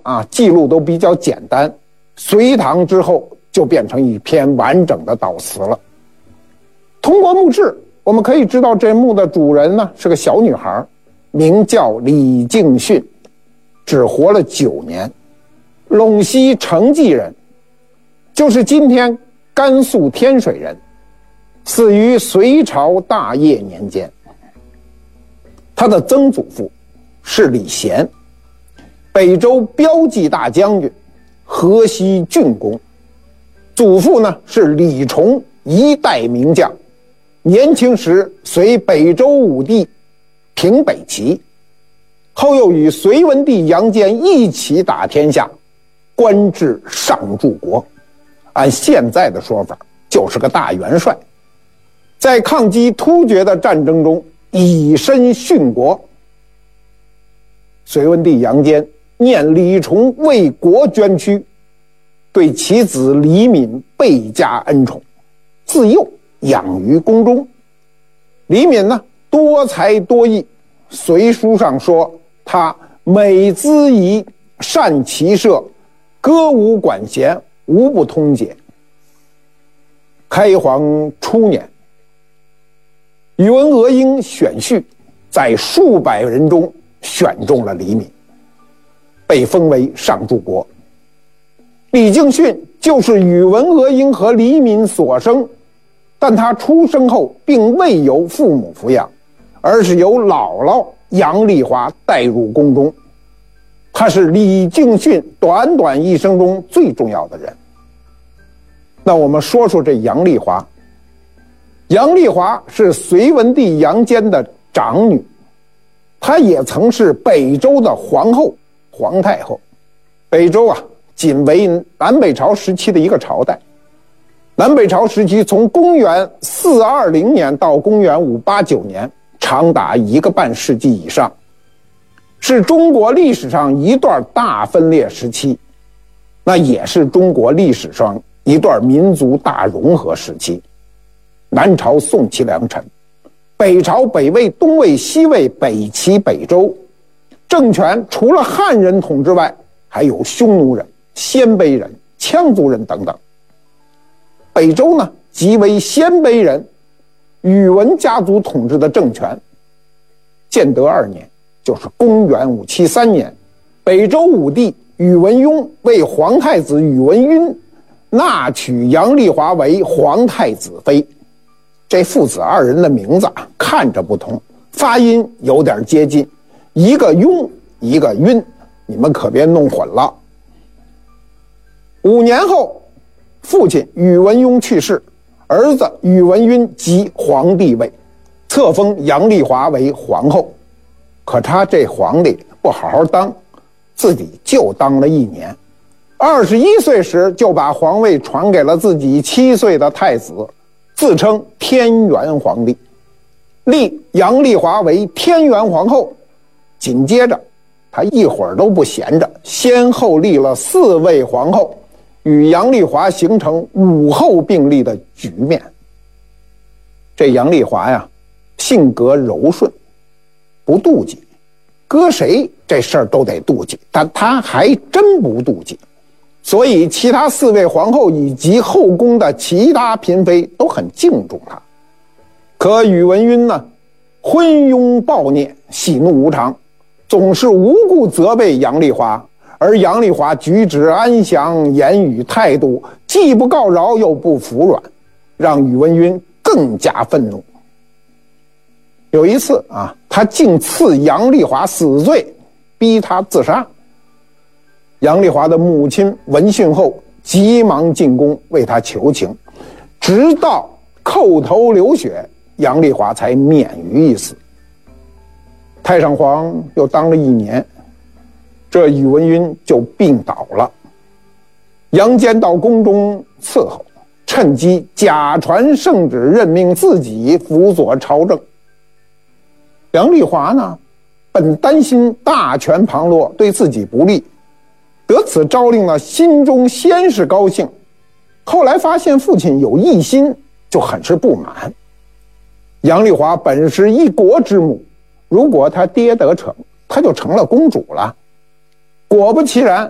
记录都比较简单，隋唐之后就变成一篇完整的悼词了。通过墓志，我们可以知道这墓的主人呢是个小女孩，名叫李敬训，只活了9年，陇西成纪人，就是今天甘肃天水人，死于隋朝大业年间。他的曾祖父是李贤，北周骠骑大将军，河西郡公。祖父呢是李崇，一代名将，年轻时随北周武帝平北齐，后又与隋文帝杨坚一起打天下，官至上柱国，按现在的说法就是个大元帅。在抗击突厥的战争中以身殉国。隋文帝杨坚念李崇为国捐躯，对其子李敏倍加恩宠，自幼养于宫中。李敏呢多才多艺，隋书上说他美姿仪，善骑射，歌舞管弦，无不通解。开皇初年，宇文鄂英选婿在数百人中选中了李敏，被封为上柱国。李敬训就是宇文鄂英和李敏所生，但他出生后并未由父母抚养，而是由姥姥杨丽华带入宫中。他是李敬训短短一生中最重要的人。那我们说说这杨丽华。杨丽华是隋文帝杨坚的长女，她也曾是北周的皇后、皇太后。北周仅为南北朝时期的一个朝代。南北朝时期从公元420年到公元589年，长达1个半世纪以上，是中国历史上一段大分裂时期，那也是中国历史上一段民族大融合时期。南朝宋齐梁陈，北朝北魏、东魏、西魏、北齐、北周，政权除了汉人统治外，还有匈奴人、鲜卑人、羌族人等等。北周呢，即为鲜卑人宇文家族统治的政权。建德2年，就是公元573年，北周武帝宇文邕为皇太子宇文赟纳娶杨丽华为皇太子妃。这父子2人的名字看着不同，发音有点接近，一个邕，一个赟，你们可别弄混了。5年后，父亲宇文邕去世，儿子宇文赟即皇帝位，册封杨丽华为皇后。可他这皇帝不好好当，自己就当了1年。21岁时就把皇位传给了自己7岁的太子，自称天元皇帝，立杨丽华为天元皇后。紧接着他一会儿都不闲着，先后立了4位皇后，与杨丽华形成5后并立的局面。这杨丽华性格柔顺，不妒忌，搁谁这事儿都得妒忌，但他还真不妒忌。所以其他4位皇后以及后宫的其他嫔妃都很敬重她。可宇文赟呢，昏庸暴虐，喜怒无常，总是无故责备杨丽华，而杨丽华举止安详，言语态度既不告饶又不服软，让宇文赟更加愤怒。有一次他竟赐杨丽华死罪，逼她自杀。杨丽华的母亲闻讯后急忙进宫为她求情，直到叩头流血，杨丽华才免于一死。太上皇又当了1年，这宇文赟就病倒了。杨坚到宫中伺候，趁机假传圣旨，任命自己辅佐朝政。杨丽华呢，本担心大权旁落对自己不利，得此诏令呢，心中先是高兴，后来发现父亲有异心，就很是不满。杨丽华本是一国之母，如果她爹得逞，她就成了公主了。果不其然，